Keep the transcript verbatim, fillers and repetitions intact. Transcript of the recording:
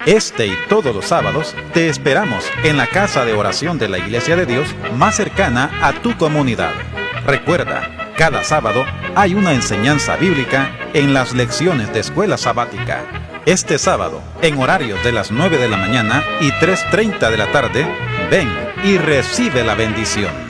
Este y todos los sábados te esperamos en la casa de oración de la Iglesia de Dios más cercana a tu comunidad. Recuerda, cada sábado hay una enseñanza bíblica en las lecciones de escuela sabática. Este sábado, en horarios de las nueve de la mañana y tres treinta de la tarde, ven y recibe la bendición.